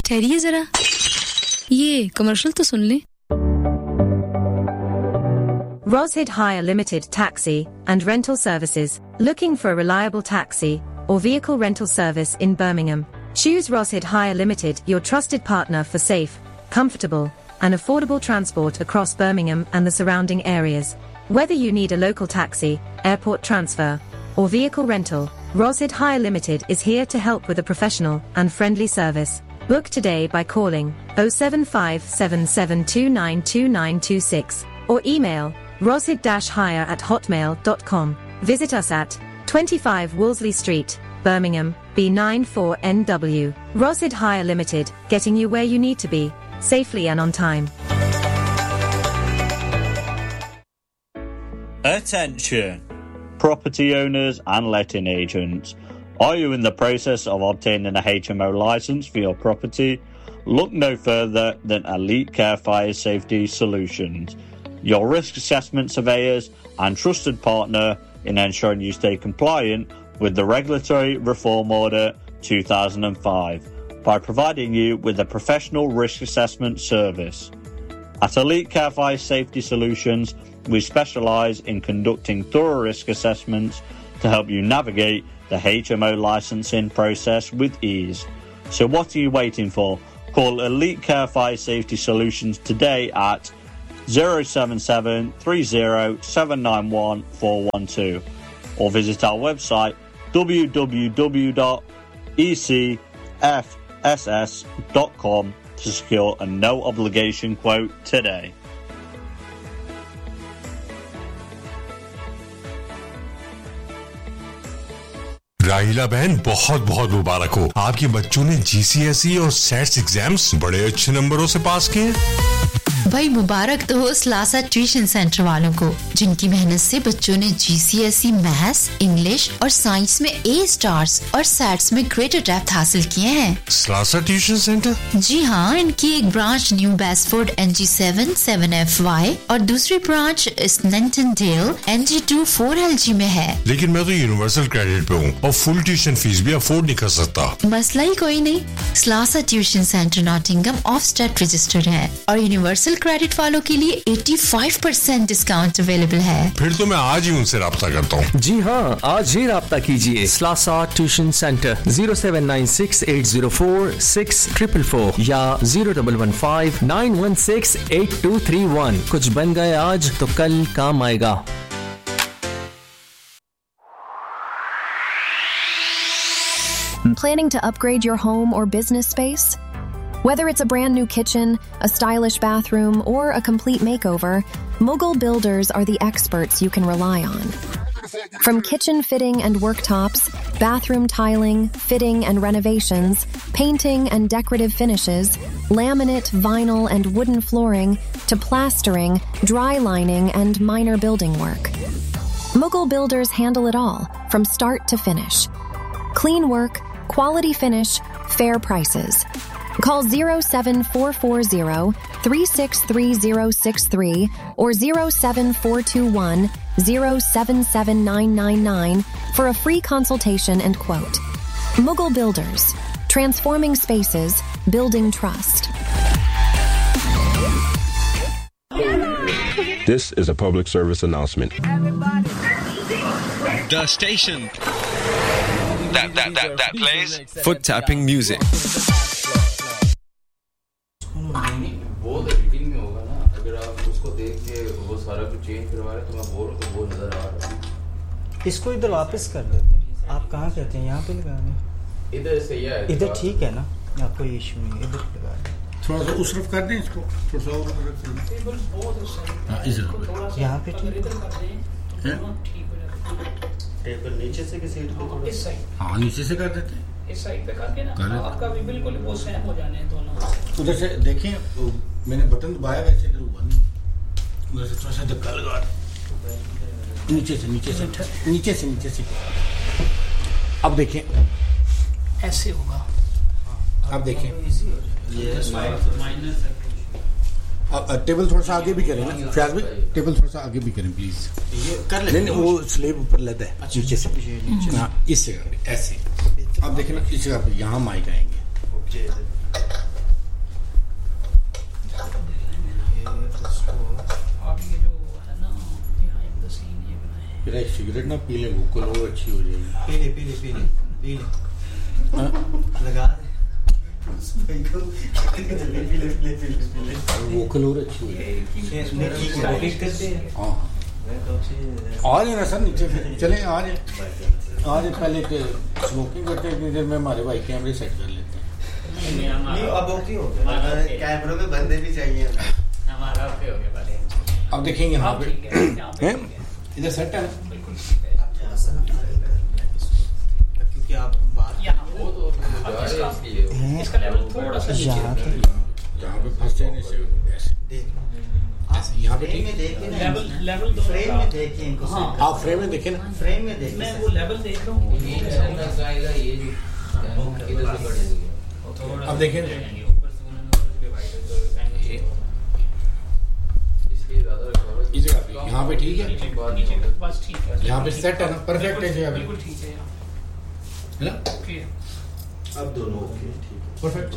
ठहरिए जरा ये कमर्शियल तो सुन ले Roshid Hire Limited Taxi and Rental Services. Looking for a reliable taxi or vehicle rental service in Birmingham? Choose Roshid Hire Limited, your trusted partner for safe, comfortable, and affordable transport across Birmingham and the surrounding areas. Whether you need a local taxi, airport transfer, or vehicle rental, Roshid Hire Limited is here to help with a professional and friendly service. Book today by calling 07577292926 or email roshid-hire@hotmail.com. Visit us at 25 Wolseley Street, Birmingham, B94NW. Roshid Hire Limited, getting you where you need to be, safely and on time. Attention! Property owners and letting agents. Are you in the process of obtaining a HMO license for your property? Look no further than Elite Care Fire Safety Solutions, your risk assessment surveyors and trusted partner in ensuring you stay compliant with the Regulatory Reform Order 2005 by providing you with a professional risk assessment service. At Elite Care Fire Safety Solutions, we specialise in conducting thorough risk assessments to help you navigate the HMO licensing process with ease. So what are you waiting for? Call Elite Care Fire Safety Solutions today at 077 30 791 412 or visit our website www.ecfss.com to secure a no obligation quote today. राहिला बहन बहुत बहुत मुबारक हो आपके बच्चों ने जीसीएसई और sets exams बड़े अच्छे नंबरों से पास किए भाई मुबारक तो हो स्लासा ट्यूशन सेंटर वालों को जिनकी मेहनत से बच्चों ने जीसीएसई मैथ्स इंग्लिश और साइंस में ए स्टार्स और सेट्स में ग्रेटर डेप्थ हासिल किए हैं स्लासा ट्यूशन सेंटर जी हां इनकी एक ब्रांच न्यू बेसफोर्ड NG7 7FY और दूसरी ब्रांच स्नैंटन डेल NG2 4LG में है लेकिन मैं तो यूनिवर्सल क्रेडिट पे हूँ और फुल ट्यूशन फीस भी अफोर्ड नहीं कर सकता मसला ही कोई नहीं स्लासा ट्यूशन सेंटर नॉटिंगम ऑफस्टेट रजिस्टर्ड है और यूनिवर्सल क्रेडिट वालों के लिए 85% डिस्काउंट अवेलेबल है फिर तो मैं आज ही उनसे राब्ता करता हूँ जी हाँ आज ही राब्ता कीजिए स्लासा ट्यूशन सेंटर 07968046444 या 0115916823 कुछ बन गए आज तो कल काम आएगा Planning to upgrade your home or business space? Whether it's a brand new kitchen, a stylish bathroom, or a complete makeover, Mughal Builders are the experts you can rely on. From kitchen fitting and worktops, bathroom tiling, fitting and renovations, painting and decorative finishes, laminate, vinyl, and wooden flooring, to plastering, dry lining, and minor building work. Mughal Builders handle it all, from start to finish. Clean work, quality finish, fair prices. Call 07440-363063 or 07421-077999 for a free consultation and quote. Mughal Builders. Transforming spaces, building trust. This is a public service announcement. The station that plays foot tapping music. वो editing में होगा ना अगर आप उसको देख के वो सारा कुछ चेंज करवा रहे तो मैं बोल तो वो नजर आ रहा है इसको इधर वापस कर देते हैं आप कहाँ कहते हैं यहाँ पे लगा दें इधर सही है इधर ठीक है ना आपको इशू नहीं इधर लगा दें थोड़ा सा उस तरफ कर दें इसको थोड़ा सा और रख दें टेबल बहुत हां इधर यहाँ पे ठीक है टेबल नीचे से की सीट को थोड़ा इस साइड हां नीचे से कर देते हैं इस साइड पे करके ना आपका भी बिल्कुल वो सेम हो जाने हैं दोनों उधर से देखिए मैंने बटन दबाया वैसे इधर हुआ नहीं उधर से थोड़ा सा धक्का लगा नीचे से अब देखिए ऐसे होगा अब देखिए ये माइनस अब टेबल थोड़ा सा आगे भी करें ना फयाज भाई टेबल थोड़ा सा आगे भी करें प्लीज ये कर ले नहीं वो स्लेब ऊपर लदा है नीचे से हाँ इससे ऐसे अब देखिए ना इसे आप यहाँ माइक आएंगे अब ये जो है ना behind the scene ये बनाए फिर एक सिगरेट ना पी ले, वोकल और अच्छी हो जाएगी। पी ले लगा दे वोकल और अच्छी हो जाएगी। हाँ आ जाए ना सर नीचे से, चले आ जाए पहले स्मोकिंग करते हैं, देर में हमारे भाई कैमरे सेट कर लेते हैं। नहीं अब ओके हो गया, कैमरों में बंदे भी चाहिए हमारा ओके हो गया बात। अब देखेंगे यहाँ पे इधर सेट है क्योंकि आप बात इसका लेवल थोड़ा सा नीचे यहाँ पे फंस जाने से यहाँ पे ठीक लेवल फ्रेम में देखिए इनको। हाँ फ्रेम में देखे ना, फ्रेम में देखिए। मैं वो लेवल देख रहा हूँ। अब देखें यहाँ पे ठीक है, यहाँ पे सेट है ना, परफेक्ट है जी, बिल्कुल ठीक है ना। अब दोनों ओके ठीक है, परफेक्ट।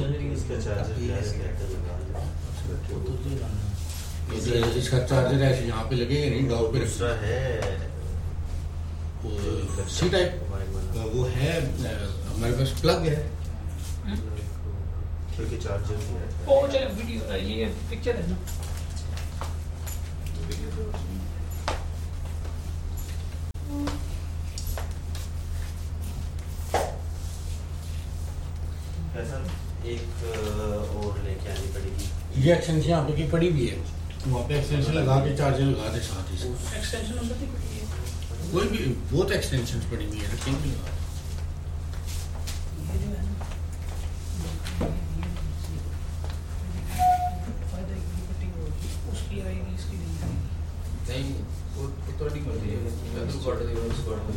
इसका चार्जर ऐसे यहाँ पे लगेगा नहीं, डॉग पे दूसरा है सी टाइप, वो है हमारे पास प्लग है क्योंकि चार्जर भी है। ओ चलो वीडियो ये पिक्चर है ना। एक और लेके आनी पड़ेगी। ये एक्सटेंशन यहाँ पे की पड़ी भी है, वहाँ पे एक्सटेंशन लगा के चार्जर लगा दे साथ ही। एक्सटेंशन नंबर की पड़ी है, कोई भी बहुत एक्सटेंशन पड़ी हुई है, रखेंगे उसकी आएगी इसकी नहीं वो तो ठीक होती है, मैं तो कर देगा उसको कर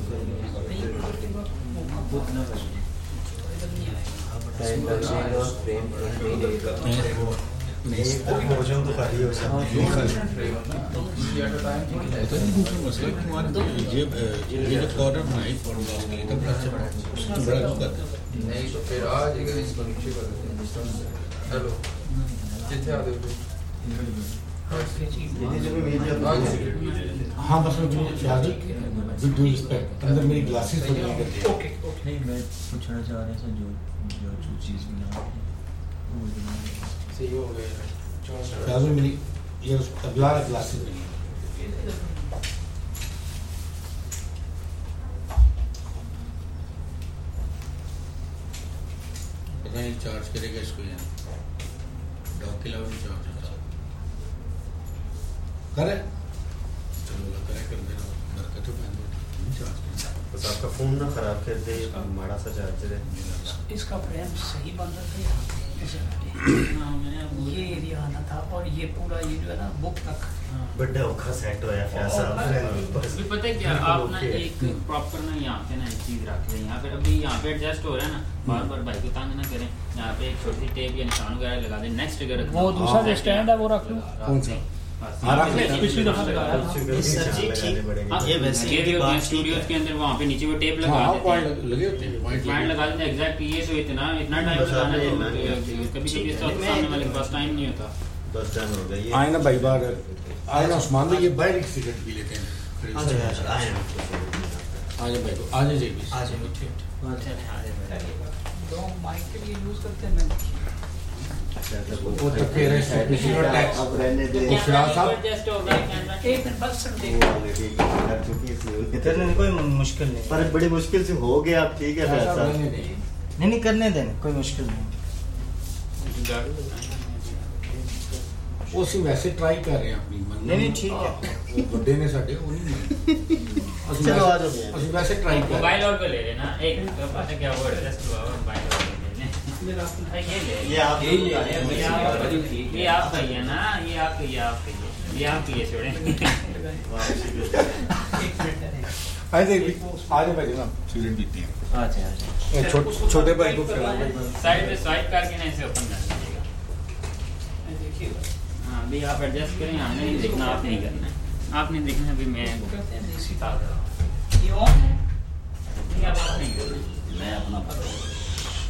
नहीं तो फिर आज इसको नीचे कर देते हैं। हेलो कितने आ गए? हाँ बस अंदर मेरी ग्लासेस थोड़ी नहीं मैं पूछना चाह रहा था जो चीज़ बना सही हो गया मेरी ये अगला ग्लासेस बनी। पता नहीं चार्ज करेगा इसको यहाँ डॉग के अलावा चार्ज होता करे, चलो करे कर देना बरकत हो पैन चार्ज बस आपका फोन ना खराब कर दे, माड़ा सा चार्जर है। इसका फ्रेम सही बन रहा था मैंने ये एरिया आना था और ये पूरा ये जो है ना बुक तक बड़ा औखा सेट होया फैसा। अभी पता है क्या, आप ना एक प्रॉपर ना यहाँ पे ना एक चीज रख लें, यहाँ पे अभी यहाँ पे एडजस्ट हो रहा है ना, बार बार भाई को तंग ना करें, यहाँ पे एक छोटी टेप या निशान वगैरह लगा दें। नेक्स्ट अगर वो दूसरा जो स्टैंड है वो रख लो, कौन सा पिछली दफा लगाया ये वैसे ये स्टूडियोज के अंदर वहाँ पे नीचे वो टेप लगा देते हैं, पॉइंट लगा देते हैं एग्जैक्ट। ये सो इतना टाइम लगाना है, कभी कभी सामने वाले के पास टाइम नहीं होता। बस टाइम हो गया। आए ना भाई बाहर आए ना उस्मान भाई, ये बाहर एक सिगरेट पी लेते हैं। आज भाई को आज जाइए तो माइक के लिए यूज करते हैं। वो तो कह रहे हैं अब रहने दे करने कोई मुश्किल नहीं, पर बड़ी मुश्किल से हो गया। अब ठीक है फैसला नहीं करने देने कोई मुश्किल नहीं। उसी वैसे ट्राई कर रहे हैं अपनी मन नहीं ठीक है। वो बड़े ने साडे वो नहीं चलो आ जाओ ਅਸੀਂ वैसे ट्राई कर मोबाइल और पे ले लेना एक तो पता क्या वो एडजस्ट हुआ मोबाइल और ये आप कहिए ना, ये आप कहिए छोड़े। आज भाई ना सिगरेट पीते हैं। छोटे भाई को साइड पे स्वाइप करके ना इसे ओपन कर दीजिएगा। हाँ अभी आप एडजस्ट करें, हमने नहीं देखना, आप नहीं करना है, आप नहीं देखना। अभी मैं सिखा रहा हूँ, ये ऑन है, आप नहीं करना, मैं अपना